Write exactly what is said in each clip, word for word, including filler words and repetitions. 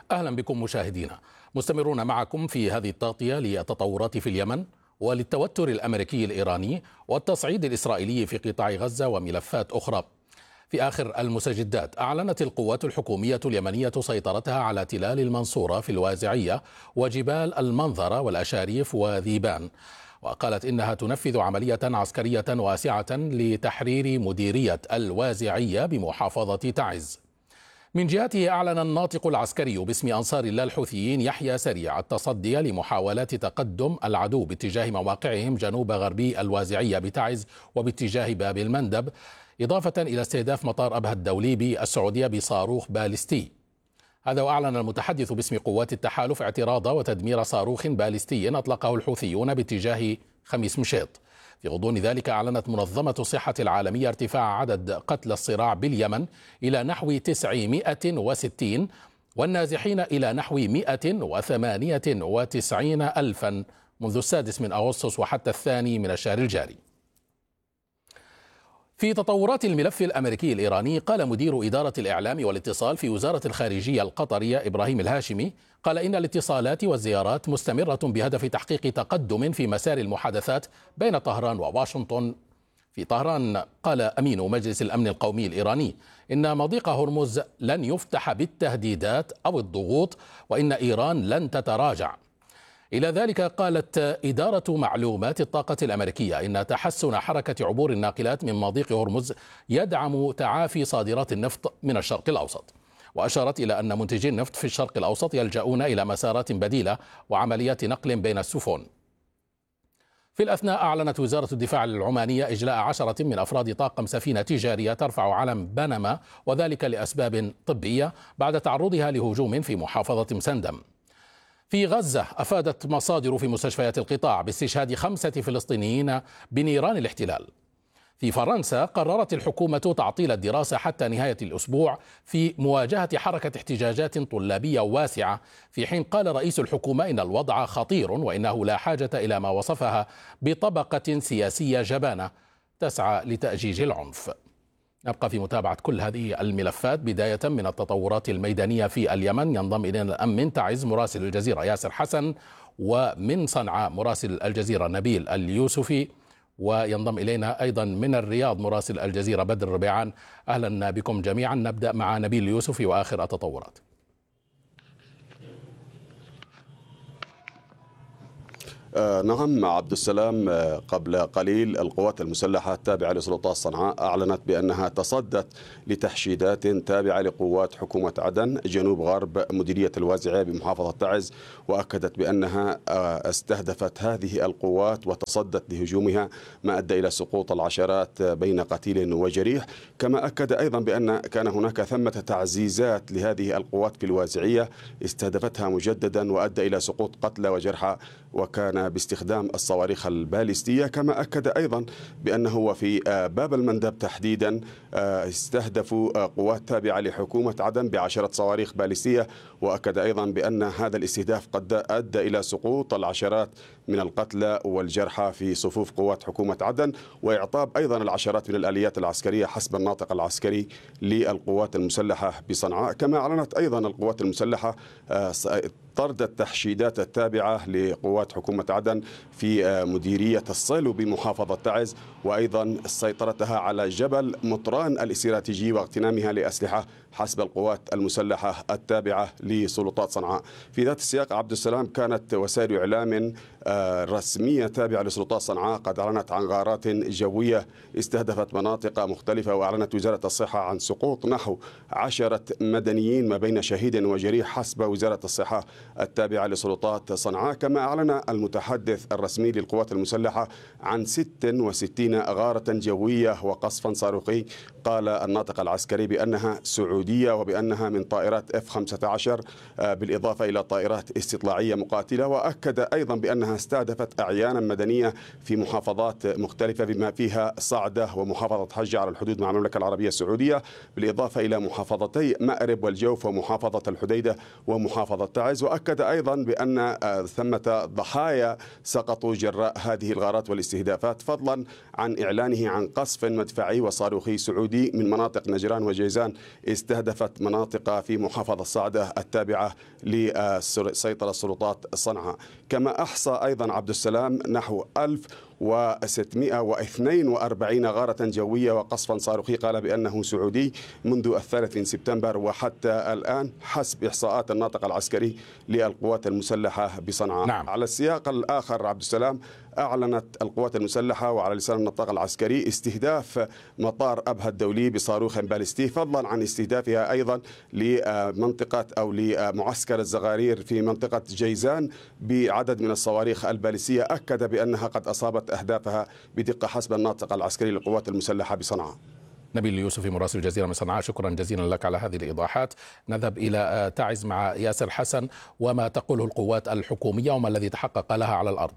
أهلا بكم مشاهدينا، مستمرون معكم في هذه التغطية للتطورات في اليمن وللتوتر الأمريكي الإيراني والتصعيد الإسرائيلي في قطاع غزة وملفات أخرى. في آخر المستجدات أعلنت القوات الحكومية اليمنية سيطرتها على تلال المنصورة في الوازعية وجبال المنظرة والأشاريف وذيبان، وقالت إنها تنفذ عملية عسكرية واسعة لتحرير مديرية الوازعية بمحافظة تعز. من جهته أعلن الناطق العسكري باسم أنصار الله الحوثيين يحيى سريع التصدي لمحاولات تقدم العدو باتجاه مواقعهم جنوب غربي الوازعية بتعز وباتجاه باب المندب، إضافة إلى استهداف مطار أبها الدولي بالسعودية بصاروخ باليستي. هذا وأعلن المتحدث باسم قوات التحالف اعتراض وتدمير صاروخ باليستي أطلقه الحوثيون باتجاه خميس مشيط. في غضون ذلك أعلنت منظمة الصحة العالمية ارتفاع عدد قتلى الصراع باليمن إلى نحو تسعمائة وستين والنازحين إلى نحو مائة وثمانية وتسعين ألفا منذ السادس من أغسطس وحتى الثاني من الشهر الجاري. في تطورات الملف الأمريكي الإيراني، قال مدير إدارة الإعلام والاتصال في وزارة الخارجية القطرية إبراهيم الهاشمي قال إن الاتصالات والزيارات مستمرة بهدف تحقيق تقدم في مسار المحادثات بين طهران وواشنطن. في طهران قال أمين مجلس الأمن القومي الإيراني إن مضيق هرمز لن يفتح بالتهديدات أو الضغوط وإن إيران لن تتراجع. إلى ذلك قالت إدارة معلومات الطاقة الأمريكية إن تحسن حركة عبور الناقلات من مضيق هرمز يدعم تعافي صادرات النفط من الشرق الأوسط، وأشارت إلى أن منتجي النفط في الشرق الأوسط يلجؤون إلى مسارات بديلة وعمليات نقل بين السفن. في الأثناء أعلنت وزارة الدفاع العمانية إجلاء عشرة من أفراد طاقم سفينة تجارية ترفع علم بنما، وذلك لأسباب طبية بعد تعرضها لهجوم في محافظة مسندم. في غزة أفادت مصادر في مستشفيات القطاع باستشهاد خمسة فلسطينيين بنيران الاحتلال. في فرنسا قررت الحكومة تعطيل الدراسة حتى نهاية الأسبوع في مواجهة حركة احتجاجات طلابية واسعة، في حين قال رئيس الحكومة إن الوضع خطير وإنه لا حاجة إلى ما وصفها بطبقة سياسية جبانة تسعى لتأجيج العنف. نبقى في متابعة كل هذه الملفات، بداية من التطورات الميدانية في اليمن. ينضم إلينا الآن من تعز مراسل الجزيرة ياسر حسن، ومن صنعاء مراسل الجزيرة نبيل اليوسفي، وينضم إلينا أيضا من الرياض مراسل الجزيرة بدر ربيعان. أهلا بكم جميعا. نبدأ مع نبيل اليوسفي وآخر التطورات. آه نعم عبد السلام، آه قبل قليل القوات المسلحة التابعة لسلطات صنعاء أعلنت بأنها تصدت لتحشيدات تابعة لقوات حكومة عدن جنوب غرب مديرية الوازعية بمحافظة تعز، وأكدت بأنها آه استهدفت هذه القوات وتصدت لهجومها ما أدى إلى سقوط العشرات بين قتيل وجريح. كما أكد أيضا بأن كان هناك ثمة تعزيزات لهذه القوات في الوازعية استهدفتها مجددا وأدى إلى سقوط قتلى وجرحى، وكان باستخدام الصواريخ الباليستية. كما أكد أيضا بأنه وفي باب المندب تحديدا استهدفوا قوات تابعة لحكومة عدن بعشرة صواريخ باليستية، وأكد أيضا بأن هذا الاستهداف قد أدى إلى سقوط العشرات من القتلى والجرحى في صفوف قوات حكومة عدن، وإعطاب أيضا العشرات من الآليات العسكرية حسب الناطق العسكري للقوات المسلحة بصنعاء. كما أعلنت أيضا القوات المسلحة طرد التحشيدات التابعة لقوات حكومة عدن في مديرية الصيلو بمحافظة تعز، وأيضا سيطرتها على جبل مطران الاستراتيجي واغتنامها لأسلحة حسب القوات المسلحة التابعة لسلطات صنعاء. في ذات السياق عبد السلام، كانت وسائل إعلام رسمية تابعة لسلطات صنعاء قد أعلنت عن غارات جوية استهدفت مناطق مختلفة، وأعلنت وزارة الصحة عن سقوط نحو عشرة مدنيين ما بين شهيد وجريح حسب وزارة الصحة التابعة لسلطات صنعاء. كما أعلن المتحدث الرسمي للقوات المسلحة عن ستة وستين غارة جوية وقصفا صاروخي، قال الناطق العسكري بأنها سعودية وبأنها من طائرات إف خمسة عشر بالإضافة إلى طائرات استطلاعية مقاتلة، وأكد أيضا بأنها استهدفت أعيانا مدنية في محافظات مختلفة بما فيها صعدة ومحافظة حجة على الحدود مع المملكة العربية السعودية، بالإضافة إلى محافظتي مأرب والجوف ومحافظة الحديدة ومحافظة تعز. وأكد أيضا بأن ثمة ضحايا سقطوا جراء هذه الغارات والاستهدافات، فضلا عن إعلانه عن قصف مدفعي وصاروخي سعودي من مناطق نجران وجيزان استهدفت مناطق في محافظة صعدة التابعة لسيطرة سلطات صنعاء. كما أحصى أيضا عبد السلام نحو ألف وستمائة واثنين وأربعين غارة جوية وقصفا صاروخي قال بأنه سعودي منذ الثالث من سبتمبر وحتى الآن حسب إحصاءات الناطق العسكري للقوات المسلحة بصنعاء. نعم. على السياق الآخر عبد السلام، أعلنت القوات المسلحة وعلى لسان النطاق العسكري استهداف مطار أبها الدولي بصاروخ باليستي، فضلا عن استهدافها أيضا لمنطقة أو لمعسكر الزغارير في منطقة جيزان بعدد من الصواريخ الباليستية، أكد بأنها قد أصابت أهدافها بدقة حسب الناطق العسكري للقوات المسلحة بصنعاء. نبيل اليوسفي مراسل الجزيرة من صنعاء، شكرا جزيلا لك على هذه الإيضاحات. نذهب إلى تعز مع ياسر حسن وما تقوله القوات الحكومية وما الذي تحقق لها على الأرض.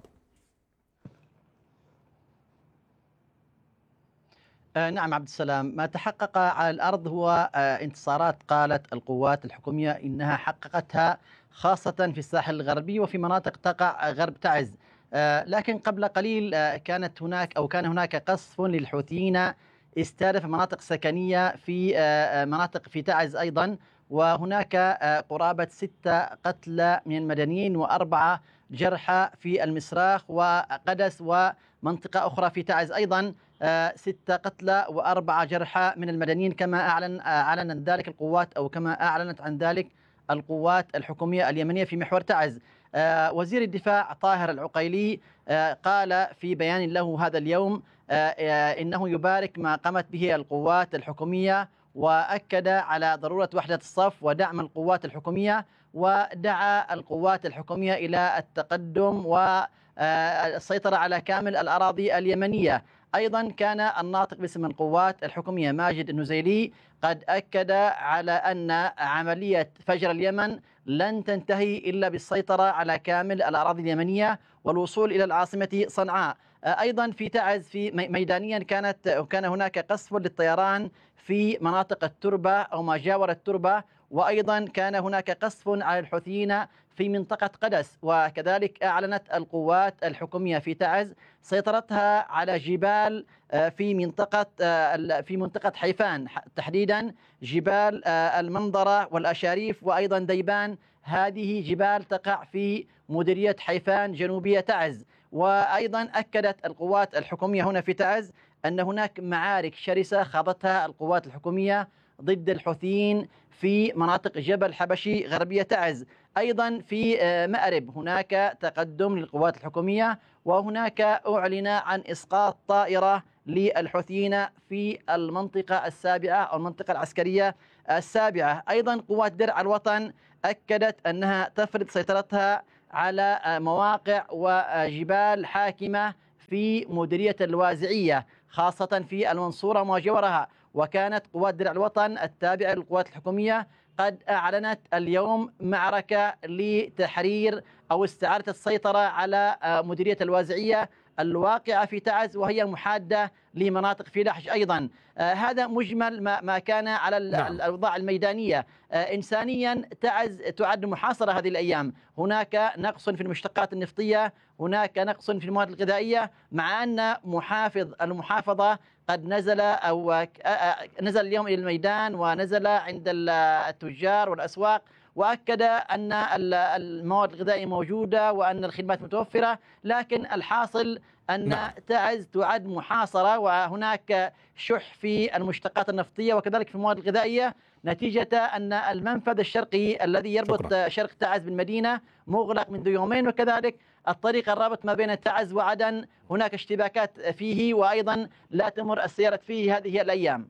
نعم عبد السلام، ما تحقق على الأرض هو انتصارات قالت القوات الحكومية إنها حققتها خاصة في الساحل الغربي وفي مناطق تقع غرب تعز. لكن قبل قليل كانت هناك أو كان هناك قصف للحوثيين استهدف مناطق سكنية في مناطق في تعز أيضا، وهناك قرابة ستة قتلى من المدنيين وأربعة جرحى في المسراخ وقدس، ومنطقة أخرى في تعز أيضا ستة قتلى وأربعة جرحى من المدنيين، كما أعلن أعلنت ذلك القوات أو كما أعلنت عن ذلك القوات الحكومية اليمنية في محور تعز. وزير الدفاع طاهر العقيلي قال في بيان له هذا اليوم إنه يبارك ما قامت به القوات الحكومية، وأكد على ضرورة وحدة الصف ودعم القوات الحكومية، ودعا القوات الحكومية إلى التقدم والسيطرة على كامل الأراضي اليمنية. أيضا كان الناطق باسم القوات الحكومية ماجد النزيلي قد أكد على أن عملية فجر اليمن لن تنتهي إلا بالسيطرة على كامل الأراضي اليمنية والوصول إلى العاصمة صنعاء. أيضا في تعز في ميدانيا كانت كان هناك قصف للطيران في مناطق التربة أو ما جاور التربة، وأيضا كان هناك قصف على الحوثيين في منطقة قدس. وكذلك أعلنت القوات الحكومية في تعز سيطرتها على جبال في منطقة في منطقة حيفان، تحديدا جبال المنظرة والأشاريف وأيضا ديبان. هذه جبال تقع في مديرية حيفان جنوبية تعز. وأيضا أكدت القوات الحكومية هنا في تعز أن هناك معارك شرسة خاضتها القوات الحكومية ضد الحوثيين في مناطق جبل حبشي غربية تعز. أيضا في مأرب هناك تقدم للقوات الحكومية، وهناك أعلن عن إسقاط طائرة للحوثيين في المنطقة السابعة أو المنطقة العسكرية السابعة. أيضا قوات درع الوطن أكدت أنها تفرض سيطرتها على مواقع وجبال حاكمة في مديرية الوازعية خاصة في المنصورة وما جاورها. وكانت قوات درع الوطن التابعة للقوات الحكومية قد أعلنت اليوم معركة لتحرير أو استعادة السيطرة على مديرية الوازعية الواقعة في تعز وهي محادة لمناطق في لحج أيضا. آه هذا مجمل ما, ما كان على نعم. الأوضاع الميدانية. آه إنسانيا تعز تعد محاصرة هذه الأيام، هناك نقص في المشتقات النفطية، هناك نقص في المواد الغذائية، مع أن محافظ المحافظة قد نزل أو نزل اليوم إلى الميدان ونزل عند التجار والأسواق، وأكد أن المواد الغذائية موجودة وأن الخدمات متوفرة. لكن الحاصل أن نعم. تعز تعد محاصرة، وهناك شح في المشتقات النفطية وكذلك في المواد الغذائية، نتيجة أن المنفذ الشرقي الذي يربط شكرا. شرق تعز بالمدينة مغلق منذ يومين، وكذلك الطريق الرابط ما بين تعز وعدن هناك اشتباكات فيه، وأيضا لا تمر السيارة فيه هذه الأيام.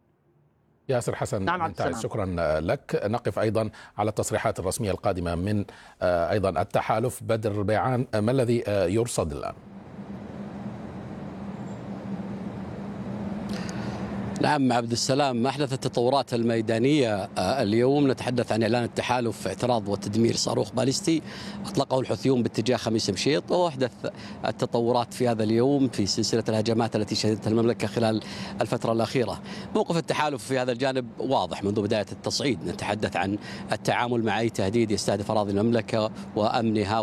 ياسر حسن نعم من تعز، شكرا لك. نقف أيضا على التصريحات الرسمية القادمة من أيضا التحالف. بدر بيعان، ما الذي يرصد الآن؟ نعم عبد السلام، أحدث التطورات الميدانية اليوم نتحدث عن إعلان التحالف اعتراض وتدمير صاروخ باليستي أطلقه الحوثيون باتجاه خميس مشيط، وأحدث التطورات في هذا اليوم في سلسلة الهجمات التي شهدتها المملكة خلال الفترة الأخيرة. موقف التحالف في هذا الجانب واضح منذ بداية التصعيد، نتحدث عن التعامل مع أي تهديد يستهدف أراضي المملكة وأمنها،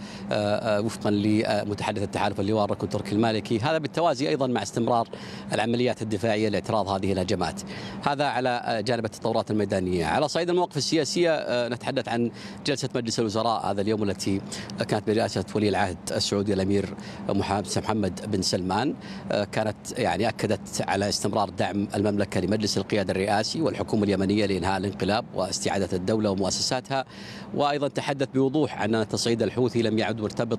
ووفقا لمتحدث التحالف اللواء الركن تركي المالكي، هذا بالتوازي أيضا مع استمرار العمليات الدفاعية لاعتراض هذه الهجمات. هذا على جانب التطورات الميدانية. على صعيد المواقف السياسية نتحدث عن جلسة مجلس الوزراء هذا اليوم التي كانت برئاسة ولي العهد السعودي الأمير محمد بن سلمان، كانت يعني أكدت على استمرار دعم المملكة لمجلس القيادة الرئاسي والحكومة اليمنية لإنهاء الانقلاب واستعادة الدولة ومؤسساتها، وأيضا تحدث بوضوح عن التصعيد الحوثي لم يعد مرتبط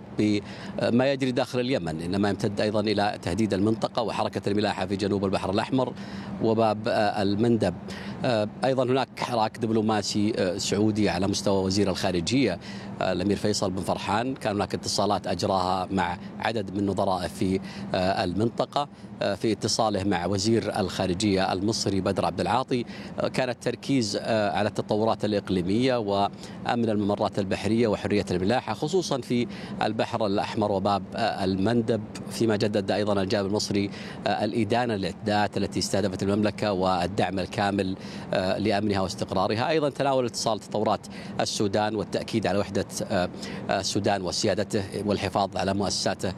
بما يجري داخل اليمن، إنما يمتد أيضا إلى تهديد المنطقة وحركة الملاحة في جنوب البحر الأحمر وباب المندب. أيضا هناك حراك دبلوماسي سعودي على مستوى وزير الخارجية الأمير فيصل بن فرحان، كان هناك اتصالات أجراها مع عدد من نظرائه في المنطقة، في اتصاله مع وزير الخارجية المصري بدر عبد العاطي كان التركيز على التطورات الإقليمية وأمن الممرات البحرية وحرية الملاحة خصوصا في البحر الأحمر وباب المندب، فيما جدد أيضا الجانب المصري الإدانة للاعتداءات التي استهدفت المملكة والدعم الكامل لأمنها واستقرارها. أيضا تناول الاتصال تطورات السودان والتأكيد على وحدة السودان وسيادته والحفاظ على مؤسساته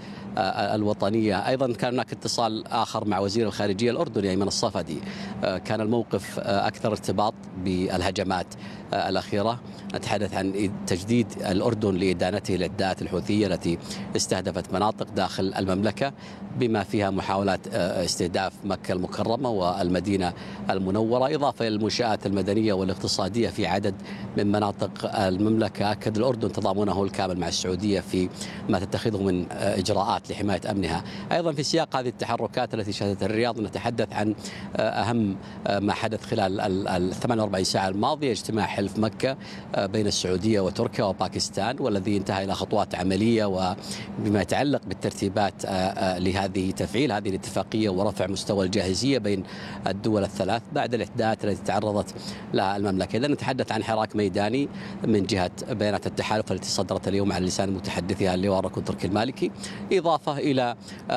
الوطنية. أيضا كان هناك اتصال آخر مع وزير الخارجية الأردني أيمن الصفدي، كان الموقف أكثر ارتباط بالهجمات الأخيرة، نتحدث عن تجديد الأردن لإدانته للعداءات الحوثية التي استهدفت مناطق داخل المملكة بما فيها محاولات استهداف مكة المكرمة والمدينة المنورة، إضافة إلى المنشآت المدنية والاقتصادية في عدد من مناطق المملكة. أكد الأردن تضامنه الكامل مع السعودية في ما تتخذه من إجراءات لحماية أمنها. أيضا في سياق هذه التحركات التي شهدتها الرياض نتحدث عن أهم ما حدث خلال ال ثمانية وأربعين ساعة الماضية، اجتماع حلف مكة بين السعودية وتركيا وباكستان، والذي انتهى إلى خطوات عملية وبما يتعلق بالترتيبات لهذه تفعيل هذه الاتفاقية ورفع مستوى الجاهزية بين الدول الثلاث بعد الاعتداءات التي تعرضت لها المملكة. إذا نتحدث عن حراك ميداني من جهة بيانات التحالف التي صدرت اليوم على لسان متحدثها اللواء الركن تركي المالكي، إضافة إلى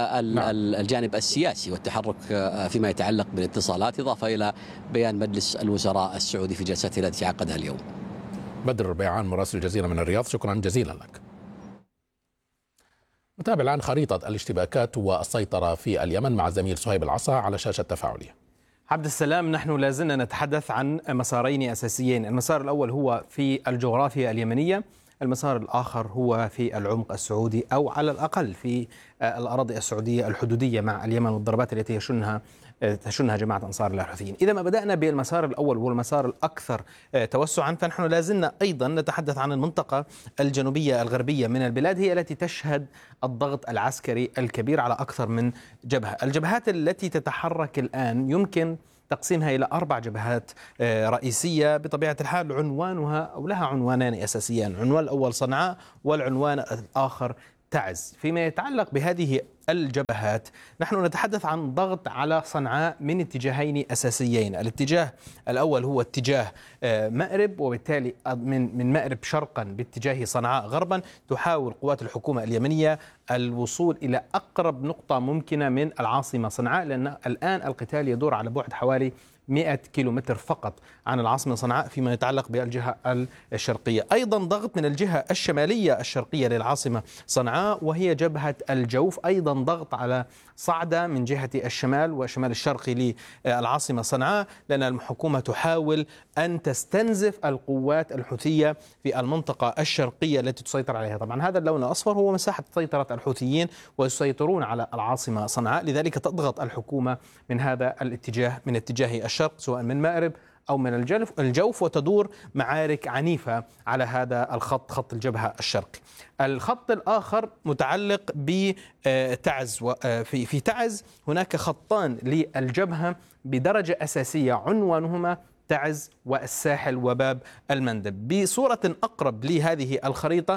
الجانب السياسي والتحرك فيما يتعلق بالاتصالات، إضافة إلى بيان مجلس الوزراء السعودي في جلسته التي عقدها اليوم. بدر بيعان مراسل الجزيرة من الرياض، شكرا جزيلا لك. نتابع الآن خريطة الاشتباكات والسيطرة في اليمن مع الزميل صهيب العصا على شاشة تفاعلية. عبد السلام، نحن لازلنا نتحدث عن مسارين أساسيين، المسار الأول هو في الجغرافيا اليمنية، المسار الآخر هو في العمق السعودي أو على الأقل في الأراضي السعودية الحدودية مع اليمن والضربات التي يشنها تشنها جماعة أنصار الله الحوثيين. إذا ما بدأنا بالمسار الأول وهو المسار الأكثر توسعا، فنحن لازلنا أيضا نتحدث عن المنطقة الجنوبية الغربية من البلاد، هي التي تشهد الضغط العسكري الكبير على أكثر من جبهة. الجبهات التي تتحرك الآن يمكن تقسيمها إلى أربع جبهات رئيسية بطبيعة الحال، عنوانها أو لها عنوانان أساسيان، العنوان الأول صنعاء والعنوان الآخر تعز. فيما يتعلق بهذه الجبهات نحن نتحدث عن ضغط على صنعاء من اتجاهين أساسيين، الاتجاه الأول هو اتجاه مأرب، وبالتالي من من مأرب شرقا باتجاه صنعاء غربا تحاول قوات الحكومة اليمنية الوصول إلى أقرب نقطة ممكنة من العاصمة صنعاء، لأن الآن القتال يدور على بعد حوالي مئة كيلومتر فقط عن العاصمة صنعاء فيما يتعلق بالجهة الشرقية. أيضا ضغط من الجهة الشمالية الشرقية للعاصمة صنعاء وهي جبهة الجوف، أيضا ضغط على صعدة من جهة الشمال والشمال الشرقي للعاصمة صنعاء، لأن الحكومة تحاول أن تستنزف القوات الحوثية في المنطقة الشرقية التي تسيطر عليها. طبعا هذا اللون الأصفر هو مساحة سيطرة الحوثيين ويسيطرون على العاصمة صنعاء، لذلك تضغط الحكومة من هذا الاتجاه من اتجاه الشرق سواء من مأرب أو من الجوف، وتدور معارك عنيفة على هذا الخط، خط الجبهة الشرقي. الخط الآخر متعلق بتعز، في في تعز هناك خطان للجبهة بدرجة أساسية عنوانهما تعز والساحل وباب المندب. بصورة أقرب لهذه الخريطة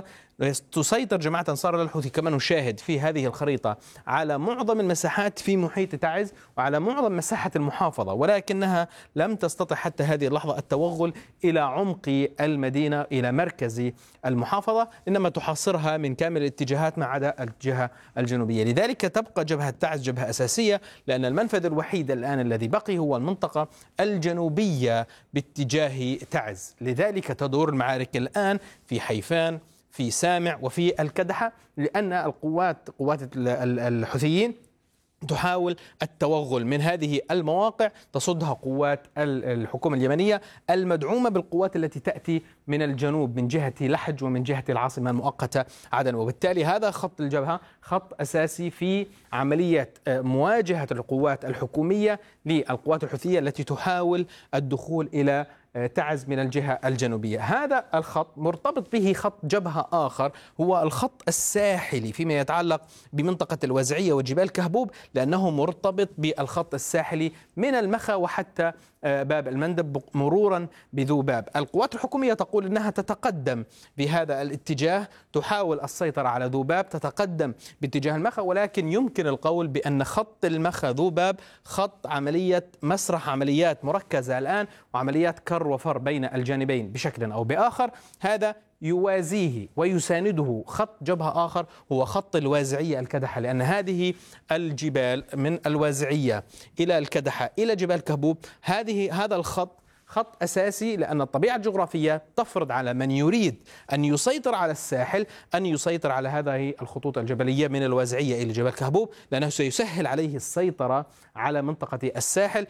تسيطر جماعة أنصار الله الحوثي كما نشاهد في هذه الخريطة على معظم المساحات في محيط تعز وعلى معظم مساحة المحافظة، ولكنها لم تستطع حتى هذه اللحظة التوغل إلى عمق المدينة إلى مركز المحافظة، إنما تحاصرها من كامل الاتجاهات ما عدا الجهة الجنوبية. لذلك تبقى جبهة تعز جبهة أساسية، لأن المنفذ الوحيد الآن الذي بقي هو المنطقة الجنوبية باتجاه تعز. لذلك تدور المعارك الآن في حيفان، في سامع، وفي الكدحة، لأن القوات قوات الحوثيين تحاول التوغل من هذه المواقع تصدها قوات الحكومة اليمنية المدعومة بالقوات التي تأتي من الجنوب من جهة لحج ومن جهة العاصمة المؤقتة عدن. وبالتالي هذا خط الجبهة خط أساسي في عملية مواجهة القوات الحكومية للقوات الحوثية التي تحاول الدخول إلى تعز من الجهة الجنوبية. هذا الخط مرتبط به خط جبهة آخر هو الخط الساحلي فيما يتعلق بمنطقة الوازعية وجبال كهبوب، لأنه مرتبط بالخط الساحلي من المخا وحتى باب المندب مرورا بذوباب. القوات الحكومية تقول أنها تتقدم بهذا الاتجاه، تحاول السيطرة على ذوباب، تتقدم باتجاه المخا، ولكن يمكن القول بأن خط المخا ذوباب خط عملية مسرح عمليات مركزة الآن وعمليات كر وفر بين الجانبين بشكل أو بآخر. هذا يوازيه ويسانده خط جبهة آخر هو خط الوازعية الكدحة، لأن هذه الجبال من الوازعية إلى الكدحة إلى جبال كهبوب هذه هذا الخط خط أساسي، لأن الطبيعة الجغرافية تفرض على من يريد أن يسيطر على الساحل أن يسيطر على هذه الخطوط الجبلية من الوازعية إلى جبال كهبوب، لأنه سيسهل عليه السيطرة على منطقة الساحل.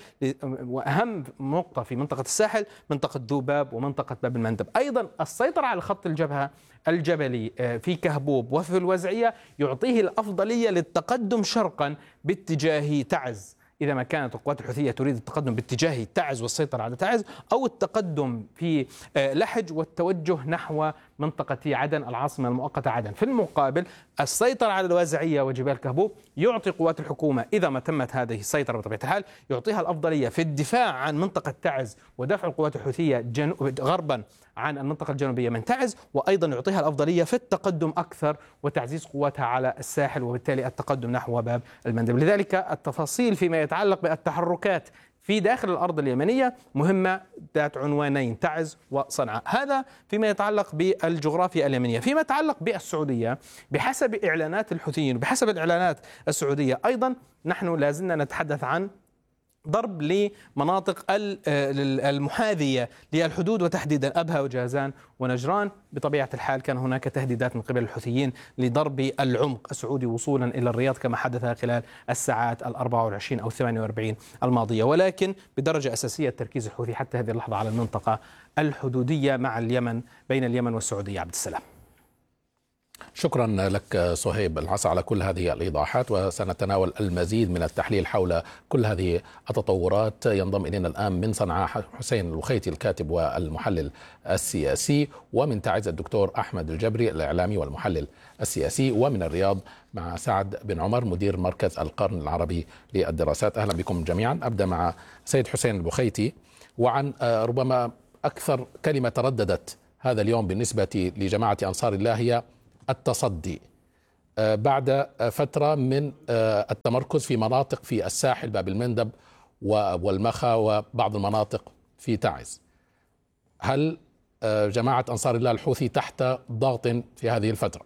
وأهم نقطة في منطقة الساحل منطقة ذوباب ومنطقة باب المندب. أيضا السيطرة على خط الجبهة الجبلي في كهبوب وفي الوازعية يعطيه الأفضلية للتقدم شرقا باتجاه تعز، إذا ما كانت القوات الحوثية تريد التقدم باتجاه تعز والسيطرة على تعز، أو التقدم في لحج والتوجه نحو منطقة عدن العاصمة المؤقتة عدن. في المقابل السيطرة على الوازعية وجبال كهبوب يعطي قوات الحكومة إذا ما تمت هذه السيطرة بطبيعة الحال يعطيها الأفضلية في الدفاع عن منطقة تعز ودفع القوات الحوثية غربا عن المنطقة الجنوبية من تعز، وأيضا يعطيها الأفضلية في التقدم أكثر وتعزيز قواتها على الساحل وبالتالي التقدم نحو باب المندب. لذلك التفاصيل فيما يتعلق بالتحركات في داخل الأرض اليمنية مهمة ذات عنوانين تعز وصنعاء. هذا فيما يتعلق بالجغرافيا اليمنية. فيما يتعلق بالسعودية بحسب إعلانات الحوثيين وبحسب الإعلانات السعودية أيضا نحن لازلنا نتحدث عن ضرب لمناطق المحاذية للحدود وتحديدا أبها وجازان ونجران. بطبيعة الحال كان هناك تهديدات من قبل الحوثيين لضرب العمق السعودي وصولا إلى الرياض كما حدث خلال الساعات الأربع والعشرين أو الثمانية والأربعين الماضية، ولكن بدرجة أساسية تركيز الحوثي حتى هذه اللحظة على المنطقة الحدودية مع اليمن بين اليمن والسعودية. عبد السلام. شكرا لك صهيب العصا على كل هذه الإيضاحات، وسنتناول المزيد من التحليل حول كل هذه التطورات. ينضم إلينا الآن من صنعاء حسين البخيتي الكاتب والمحلل السياسي، ومن تعز الدكتور أحمد الجبري الإعلامي والمحلل السياسي، ومن الرياض مع سعد بن عمر مدير مركز القرن العربي للدراسات. أهلا بكم جميعا. أبدأ مع سيد حسين البخيتي، وعن ربما أكثر كلمة ترددت هذا اليوم بالنسبة لجماعة أنصار الله هي التصدي بعد فترة من التمركز في مناطق في الساحل باب المندب والمخا وبعض المناطق في تعز. هل جماعة أنصار الله الحوثي تحت ضغط في هذه الفترة؟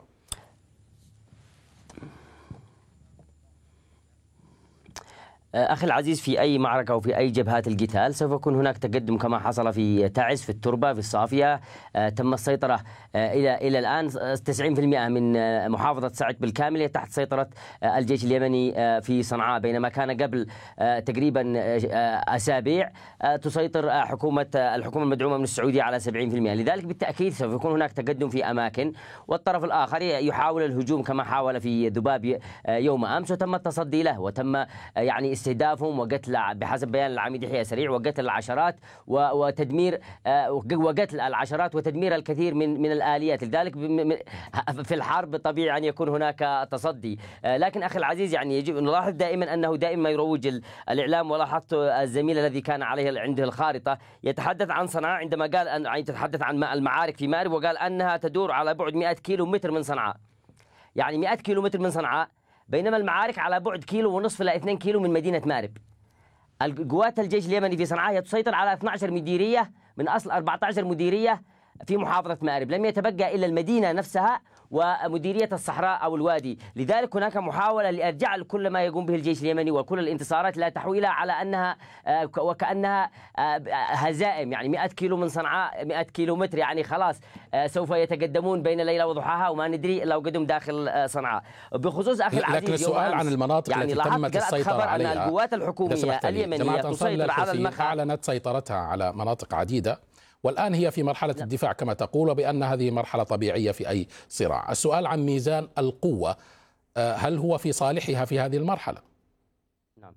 أخي العزيز، في أي معركة وفي أي جبهات القتال سوف يكون هناك تقدم كما حصل في تعز في التربة في الصافية. تم السيطرة إلى إلى الآن تسعين بالمئة من محافظة سعد بالكامل تحت سيطرة الجيش اليمني في صنعاء، بينما كان قبل تقريبا أسابيع تسيطر حكومة الحكومة المدعومة من السعودية على سبعين بالمئة. لذلك بالتأكيد سوف يكون هناك تقدم في أماكن، والطرف الآخر يحاول الهجوم كما حاول في ذباب يوم أمس وتم التصدي له وتم يعني استهدافهم وقتل بحسب بيان العميد يحيى سريع وقتل العشرات وتدمير وقتل العشرات وتدمير الكثير من من الآليات. لذلك في الحرب طبيعي أن يكون هناك تصدي. لكن أخي العزيز يعني يجب أن نلاحظ دائما أنه دائما يروج الإعلام، ولاحظت الزميل الذي كان عليه عنده الخارطة يتحدث عن صنعاء عندما قال أن يتحدث عن المعارك في مأرب، وقال أنها تدور على بعد مئة كيلو متر من صنعاء، يعني مئة كيلو متر من صنعاء، بينما المعارك على بعد كيلو ونصف إلى اثنين كيلو من مدينة مأرب. القوات الجيش اليمني في صنعاء هي تسيطر على اثنتي عشرة مديرية من أصل أربعة عشر مديرية في محافظة مأرب، لم يتبقى إلا المدينة نفسها ومديرية الصحراء أو الوادي. لذلك هناك محاولة لإرجاع كل ما يقوم به الجيش اليمني وكل الانتصارات لا تحويلها على أنها وكأنها هزائم، يعني مئة كيلو من صنعاء، مئة كيلو متر، يعني خلاص سوف يتقدمون بين ليلة وضحاها وما ندري لو قدم داخل صنعاء. بخصوص أخي العزيز، لكن السؤال عن المناطق يعني التي تمت السيطرة عليها، أن القوات الحكومية اليمنية تسيطر على المخا، أعلنت سيطرتها على مناطق عديدة، والآن هي في مرحلة الدفاع كما تقول، وبأن هذه مرحلة طبيعية في أي صراع. السؤال عن ميزان القوة، هل هو في صالحها في هذه المرحلة؟ نعم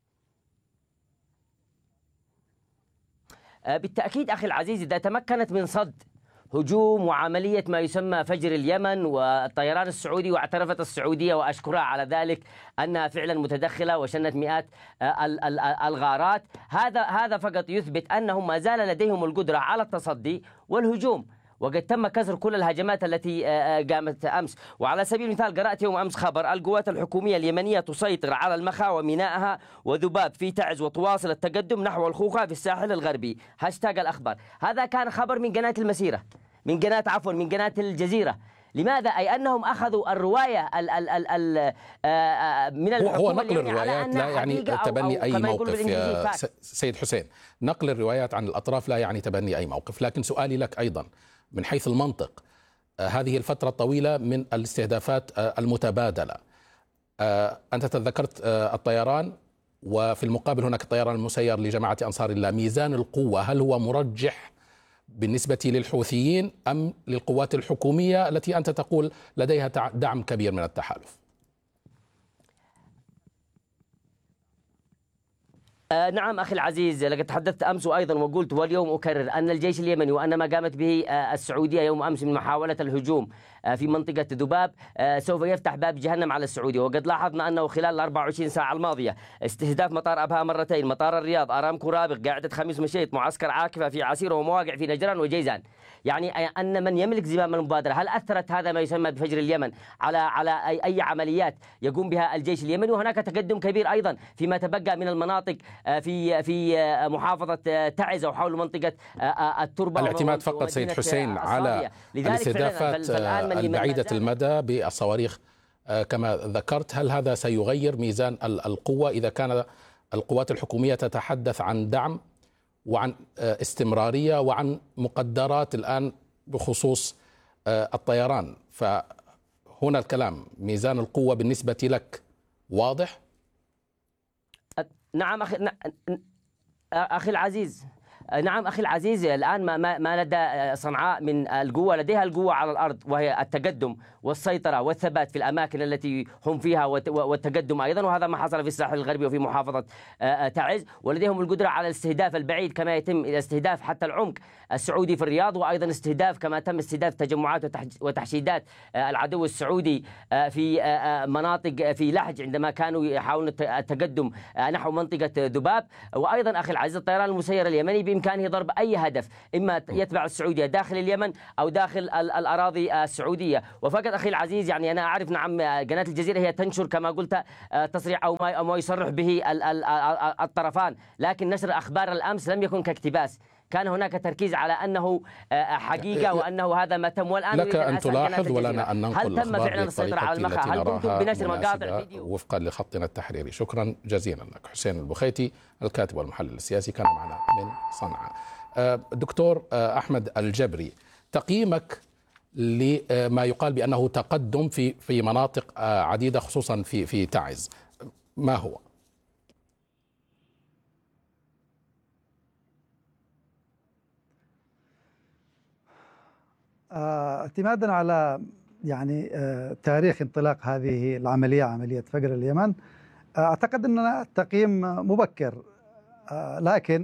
بالتأكيد أخي العزيز، إذا تمكنت من صد هجوم وعملية ما يسمى فجر اليمن والطيران السعودي، واعترفت السعودية وأشكرها على ذلك أنها فعلا متدخلة وشنت مئات الغارات، هذا هذا فقط يثبت أنهم ما زال لديهم القدرة على التصدي والهجوم، وقد تم كسر كل الهجمات التي قامت أمس. وعلى سبيل المثال قرأت يوم أمس خبر القوات الحكومية اليمنية تسيطر على المخا ومينائها وذباب في تعز وتواصل التقدم نحو الخوخة في الساحل الغربي، هاشتاج الأخبار. هذا كان خبر من قناة المسيرة، من قناة عفوا من قناة الجزيرة. لماذا؟ أي أنهم أخذوا الرواية ال ال ال ال من الحكومة. هو نقل الروايات لا يعني تبني أي موقف يا سيد حسين، نقل الروايات عن الأطراف لا يعني تبني أي موقف. لكن سؤالي لك أيضا من حيث المنطق، هذه الفترة الطويلة من الاستهدافات المتبادلة، أنت تذكرت الطيران، وفي المقابل هناك الطيران المسير لجماعة أنصار الله. ميزان القوة هل هو مرجح بالنسبة للحوثيين أم للقوات الحكومية التي أنت تقول لديها دعم كبير من التحالف؟ آه نعم أخي العزيز، لقد تحدثت أمس وأيضا وقلت واليوم أكرر أن الجيش اليمني وأن ما قامت به آه السعودية يوم أمس من محاولة الهجوم آه في منطقة ذباب آه سوف يفتح باب جهنم على السعودية. وقد لاحظنا أنه خلال الأربع وعشرين ساعة الماضية استهداف مطار أبها مرتين، مطار الرياض، أرامكو رابغ، قاعدة خميس مشيط، معسكر عاكفة في عسير، ومواقع في نجران وجيزان. يعني أن من يملك زمام المبادرة، هل أثرت هذا ما يسمى بفجر اليمن على على أي, أي عمليات يقوم بها الجيش اليمني؟ وهناك تقدم كبير أيضا فيما تبقى من المناطق في في محافظة تعز أو حول منطقة التربة. الاعتماد فقط سيد حسين على الاستهدافات البعيدة المدى بالصواريخ كما ذكرت، هل هذا سيغير ميزان القوة إذا كان القوات الحكومية تتحدث عن دعم وعن استمرارية وعن مقدرات الآن بخصوص الطيران؟ فهنا الكلام، ميزان القوة بالنسبة لك واضح؟ نعم أخي أخي العزيز، نعم أخي العزيز، الآن ما ما لدى صنعاء من القوة، لديها القوة على الأرض وهي التقدم والسيطرة والثبات في الأماكن التي هم فيها والتقدم أيضا، وهذا ما حصل في الساحل الغربي وفي محافظة تعز. ولديهم القدرة على الاستهداف البعيد كما يتم الاستهداف حتى العمق السعودي في الرياض، وأيضا استهداف كما تم استهداف تجمعات وتحشيدات العدو السعودي في مناطق في لحج عندما كانوا يحاولون التقدم نحو منطقة ذباب. وأيضا أخي العزيز الطيران المسير اليمني بإمكانه ضرب أي هدف إما يتبع السعودية داخل اليمن أو داخل الأراضي السعودية. وفقط أخي العزيز يعني أنا أعرف نعم قناة الجزيرة هي تنشر كما قلت تصريح أو ما, أو ما يصرح به الطرفان، لكن نشر أخبار الأمس لم يكن كاقتباس، كان هناك تركيز على أنه حقيقة وأنه هذا ما تم. والآن لك أن تلاحظ ولنا أن ننقل هل تم فعلا السيطرة على المخا؟ هل قمتم بنشر مقاطع فيديو وفقا لخطنا التحريري؟ شكرا جزيلا لك. حسين البخيتي الكاتب والمحلل السياسي كان معنا من صنعاء. دكتور أحمد الجبري، تقييمك لما يقال بأنه تقدم في في مناطق عديدة خصوصا في في تعز ما هو؟ اعتمادا على يعني تاريخ انطلاق هذه العملية، عملية فجر اليمن، أعتقد أن التقييم مبكر، لكن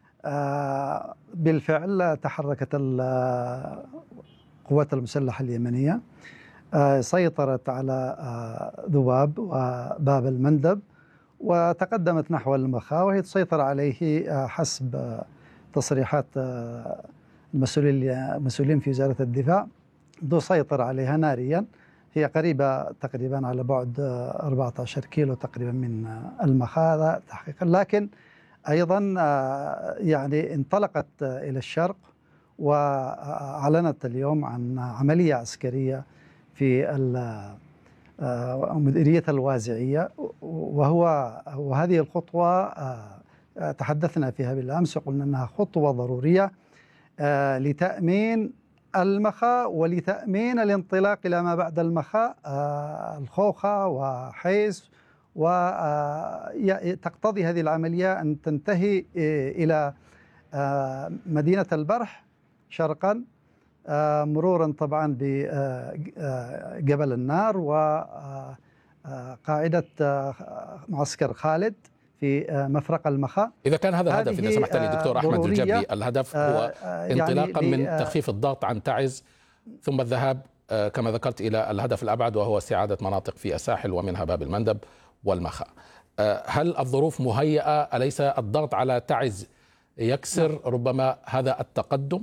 بالفعل تحركت القوات المسلحة اليمنية، سيطرت على ذباب وباب المندب وتقدمت نحو المخا، وهي تسيطر عليه حسب تصريحات المسؤولين في وزارة الدفاع، تسيطر عليها ناريا. هي قريبة تقريبا على بعد أربعة عشر كيلو تقريبا من المخا هذا تحقيقا، لكن أيضا يعني انطلقت إلى الشرق وأعلنت اليوم عن عملية عسكرية في مديرية الوازعية، وهو وهذه الخطوة تحدثنا فيها بالأمس وقلنا أنها خطوة ضرورية لتأمين المخا ولتأمين الانطلاق إلى ما بعد المخا، الخوخة وحيس، وتقتضي هذه العملية أن تنتهي إلى مدينة البرح شرقا، مرورا طبعا بجبل النار وقاعدة معسكر خالد في مفرق المخا. إذا كان هذا الهدف، إذا سمحت لي دكتور أحمد الجبلي، الهدف هو انطلاقا يعني من تخفيف الضغط عن تعز ثم الذهاب كما ذكرت إلى الهدف الأبعد وهو استعادة مناطق في الساحل ومنها باب المندب والمخا. هل الظروف مهيئة؟ أليس الضغط على تعز يكسر ربما هذا التقدم؟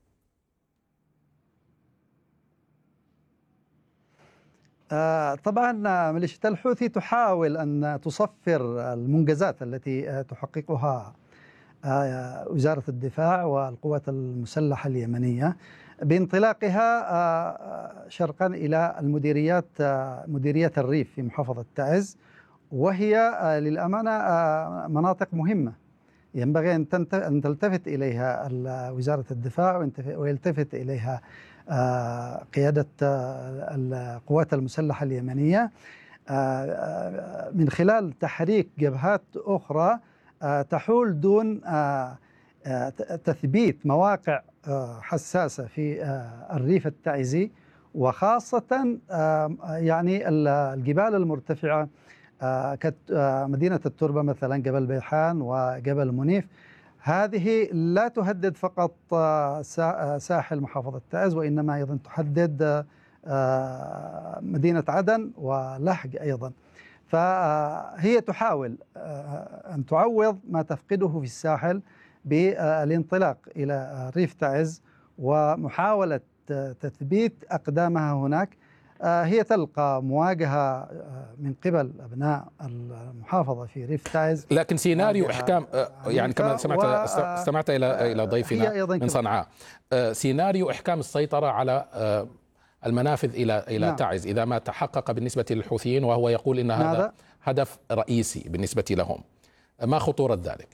طبعا ميليشيا الحوثي تحاول أن تصفر المنجزات التي تحققها وزارة الدفاع والقوات المسلحة اليمنية بانطلاقها شرقا إلى المديريات، مديرية الريف في محافظة تعز، وهي للأمانة مناطق مهمة ينبغي أن تلتفت إليها وزارة الدفاع ويلتفت إليها قيادة القوات المسلحة اليمنية من خلال تحريك جبهات أخرى تحول دون تثبيت مواقع حساسة في الريف التعزي، وخاصة يعني الجبال المرتفعة كمدينة التربة مثلا، جبل بيحان وجبل منيف. هذه لا تهدد فقط ساحل محافظة تعز، وإنما أيضا تهدد مدينة عدن ولحج أيضا. فهي تحاول أن تعوض ما تفقده في الساحل بالانطلاق إلى ريف تعز ومحاولة تثبيت أقدامها هناك. هي تلقى مواجهة من قبل أبناء المحافظة في ريف تعز، لكن سيناريو إحكام يعني كما سمعت استمعت إلى إلى ضيفنا من صنعاء، سيناريو إحكام السيطرة على المنافذ إلى إلى نعم. تعز إذا ما تحقق بالنسبة للحوثيين، وهو يقول إن هذا نعم. هدف رئيسي بالنسبة لهم، ما خطورة ذلك؟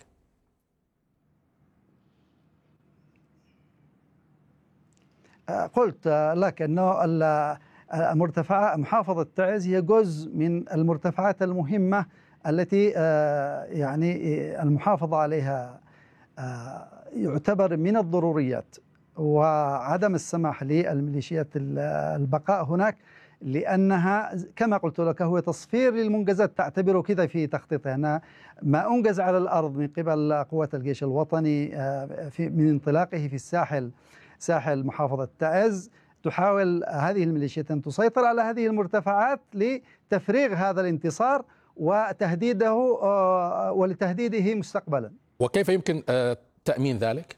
قلت لك أنه المرتفعات محافظة تعز هي جزء من المرتفعات المهمة التي يعني المحافظة عليها يعتبر من الضروريات، وعدم السماح للميليشيات البقاء هناك لأنها كما قلت لك هو تصفير للمنجزات، تعتبره كذا في تخطيطها أن ما أنجز على الأرض من قبل قوات الجيش الوطني في من انطلاقه في الساحل ساحل محافظة تعز، تحاول هذه الميليشيات أن تسيطر على هذه المرتفعات لتفريغ هذا الانتصار وتهديده ولتهديده مستقبلا. وكيف يمكن تأمين ذلك؟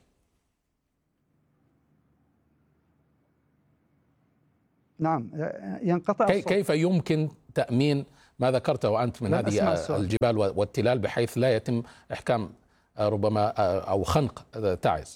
نعم ينقطع كي كيف يمكن تأمين ما ذكرته أنت من هذه الجبال والتلال بحيث لا يتم إحكام ربما أو خنق تعز؟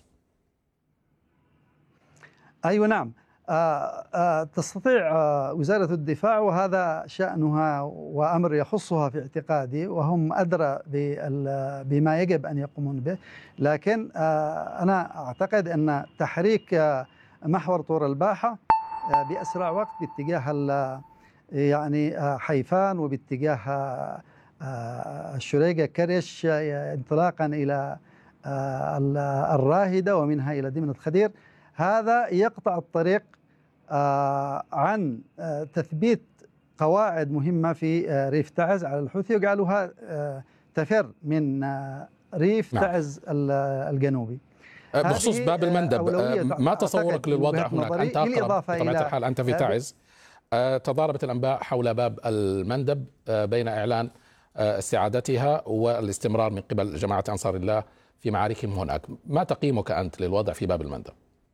أيوة نعم، آآ آآ تستطيع وزارة الدفاع، وهذا شأنها وأمر يخصها في اعتقادي وهم أدرى بما يجب أن يقومون به، لكن أنا أعتقد أن تحريك محور طور الباحة بأسرع وقت باتجاه يعني حيفان وباتجاه الشريقة كرش انطلاقا إلى الراهدة ومنها إلى دمنة خدير، هذا يقطع الطريق عن تثبيت قواعد مهمة في ريف تعز على الحوثي وجعلوها تفر من ريف نعم. تعز الجنوبي. بخصوص باب المندب، ما تصورك للوضع هناك؟ أنت أقرب بطبيعة الحال، أنت في تعز. تضاربت الأنباء حول باب المندب بين إعلان استعادتها والاستمرار من قبل جماعة أنصار الله في معاركهم هناك. ما تقييمك أنت للوضع في باب المندب؟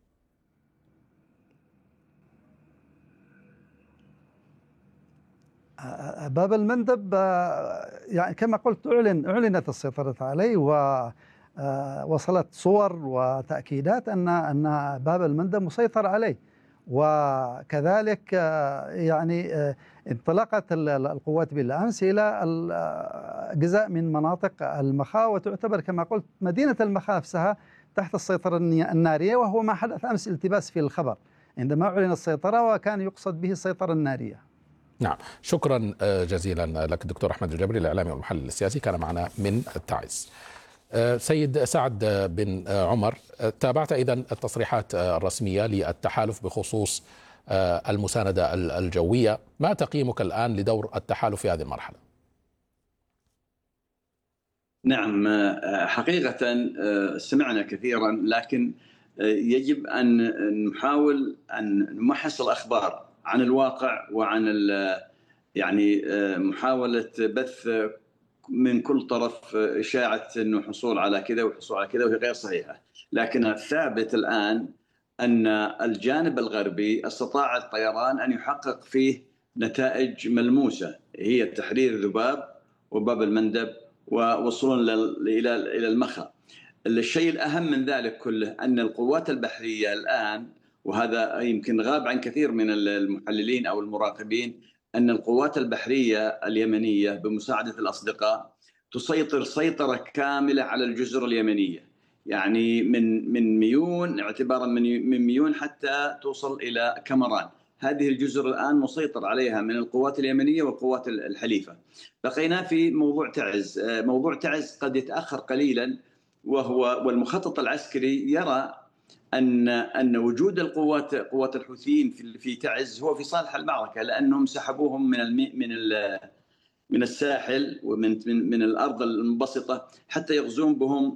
باب المندب يعني كما قلت أعلن أعلنت السيطرة عليه، ووصلت صور وتأكيدات أن أن باب المندب مسيطر عليه. وكذلك يعني انطلقت القوات بالأمس إلى أجزاء من مناطق المخا، وتعتبر كما قلت مدينة المخا نفسها تحت السيطرة النارية، وهو ما حدث أمس التباس في الخبر عندما أعلن السيطرة، وكان يقصد به السيطرة النارية. نعم، شكرا جزيلا لك دكتور أحمد الجبري، الإعلامي والمحلل السياسي، كان معنا من تعز. سيد سعد بن عمر، تابعت إذن التصريحات الرسمية للتحالف بخصوص المساندة الجوية، ما تقييمك الآن لدور التحالف في هذه المرحلة؟ نعم، حقيقة سمعنا كثيرا، لكن يجب أن نحاول أن نمحص الأخبار عن الواقع وعن يعني محاولة بث من كل طرف إشاعة أنه حصول على كذا وحصول على كذا، وهي غير صحيحة. لكن الثابت الآن أن الجانب الغربي استطاع الطيران أن يحقق فيه نتائج ملموسة، هي تحرير ذباب وباب المندب ووصولا إلى إلى المخا. الشيء الأهم من ذلك كله أن القوات البحرية الآن، وهذا يمكن غاب عن كثير من المحللين أو المراقبين، أن القوات البحرية اليمنية بمساعدة الأصدقاء تسيطر سيطرة كاملة على الجزر اليمنية، يعني من من ميون، اعتبارا من من ميون حتى توصل إلى كمران. هذه الجزر الآن مسيطر عليها من القوات اليمنية والقوات الحليفة. بقينا في موضوع تعز. موضوع تعز قد يتأخر قليلا، وهو والمخطط العسكري يرى أن أن وجود القوات قوات الحوثيين في في تعز هو في صالح المعركة، لأنهم سحبوهم من المي من من الساحل ومن من, من الأرض المنبسطة حتى يغزون بهم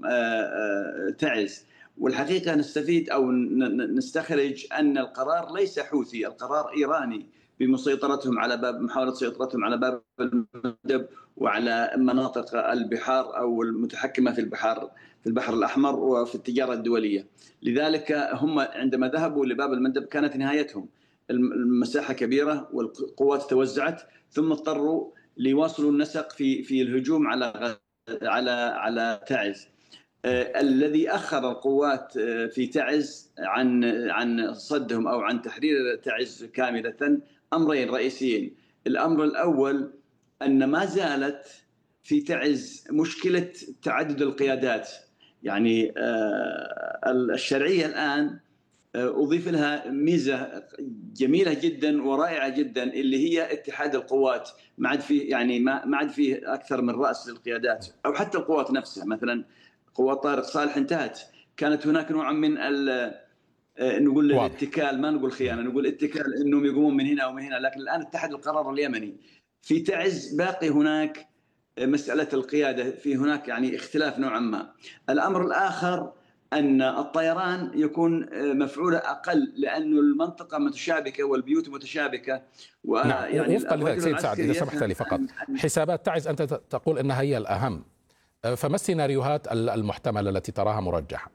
تعز. والحقيقة نستفيد أو نستخرج أن القرار ليس حوثي، القرار إيراني بمسيطرتهم على باب محاولة سيطرتهم على باب المندب وعلى مناطق البحار أو المتحكمة في البحار في البحر الأحمر وفي التجارة الدولية. لذلك هم عندما ذهبوا لباب المندب كانت نهايتهم، المساحة كبيرة والقوات توزعت، ثم اضطروا ليواصلوا النسق في في الهجوم على على على تعز. آه الذي أخر القوات في تعز عن عن صدهم أو عن تحرير تعز كاملة أمرين رئيسيين. الأمر الأول أن ما زالت في تعز مشكلة تعدد القيادات، يعني آه الشرعية الآن آه أضيف لها ميزة جميلة جدا ورائعة جدا، اللي هي اتحاد القوات. ما عاد فيه يعني ما ما عاد فيه أكثر من رأس للقيادات، أو حتى القوات نفسها. مثلا قوات طارق صالح انتهت، كانت هناك نوع من ال نقول الاتكال، ما نقول خيانة، نقول اتكال انهم يقومون من هنا او من هنا. لكن الان اتحد القرار اليمني. في تعز باقي هناك مسألة القيادة، في هناك يعني اختلاف نوعا ما. الامر الاخر ان الطيران يكون مفعوله اقل، لانه المنطقة متشابكة والبيوت متشابكة. ويعني وفقا لذلك سيد سعد، اذا سمحت لي فقط، حسابات تعز انت تقول انها هي الاهم، فما السيناريوهات المحتملة التي تراها مرجحة؟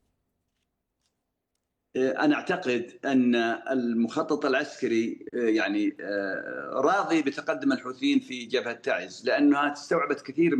أنا أعتقد أن المخطط العسكري يعني راضي بتقدم الحوثيين في جبهة تعز، لأنها استوعبت كثير